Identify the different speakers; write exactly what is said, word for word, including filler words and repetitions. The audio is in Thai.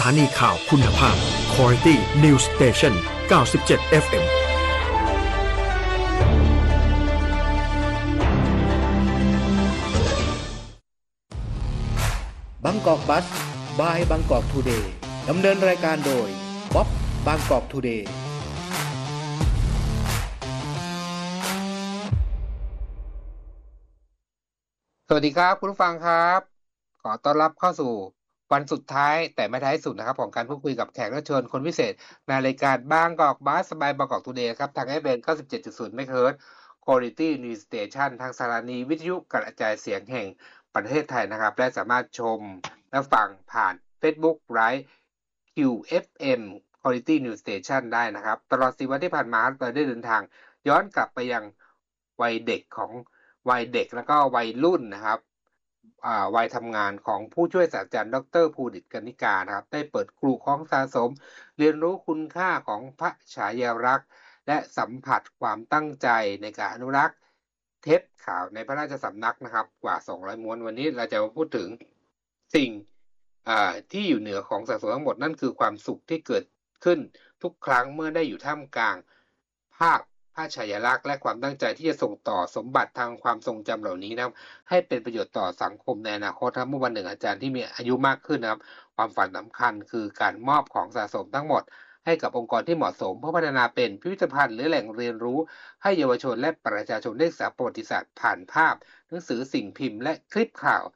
Speaker 1: านีข่าวคุณภาพ Quality News Station เก้าสิบเจ็ด เอฟ เอ็ม
Speaker 2: บางกอกบัส บายบางกอกทูเดย์ดำเนินรายการโดยบ๊อบบางกอกทูเดย์
Speaker 3: สวัสดีครับคุณผู้ฟังครับขอต้อนรับเข้าสู่วันสุดท้ายแต่ไม่ท้ายสุดนะครับของการพูดคุยกับแขกรับเชิญคนพิเศษในรายการบางกอกบัสบายบางกอกทูเดย์ครับทาง เอฟ เอ็ม เก้าสิบเจ็ดจุดศูนย์ เมกะเฮิรตซ์ Quality News Station ทางสถานีวิทยุกระจายเสียงแห่งประเทศไทยนะครับและสามารถชมและฟังผ่าน Facebook Live คิว เอฟ เอ็ม Quality News Station ได้นะครับตลอดสี่วันที่ผ่านมาเราได้เดินทางย้อนกลับไปยังวัยเด็กของวัยเด็กแล้วก็วัยรุ่นนะครับวัยทำงานของผู้ช่วยศาสตราจารย์ดรภูดิตกนิกานะครับได้เปิดกลุ่มของสะสมเรียนรู้คุณค่าของพระฉายาลักษณ์และสัมผัสความตั้งใจในการอนุรักษ์เทปข่าวในพระราชสำนักนะครับกว่าสองร้อยม้วนวันนี้เราจะมาพูดถึงสิ่งที่อยู่เหนือของสะสมทั้งหมดนั่นคือความสุขที่เกิดขึ้นทุกครั้งเมื่อได้อยู่ท่ามกลางภาพพระฉายาลักษณ์และความตั้งใจที่จะส่งต่อสมบัติทางความทรงจำเหล่านี้นะครับให้เป็นประโยชน์ต่อสังคมในอนาคตครับเมื่อวันหนึ่งอาจารย์ที่มีอายุมากขึ้นนะครับความฝันสำคัญคือการมอบของสะสมทั้งหมดให้กับองค์กรที่เหมาะสมเพื่อพัฒนาเป็นพิพิธภัณฑ์หรือแหล่งเรียนรู้ให้เยาวชนและประชาชนได้ศึกษาประวัติศาสตร์ผ่านภาพหนังสือสิ่งพิมพ์และคลิปข่าว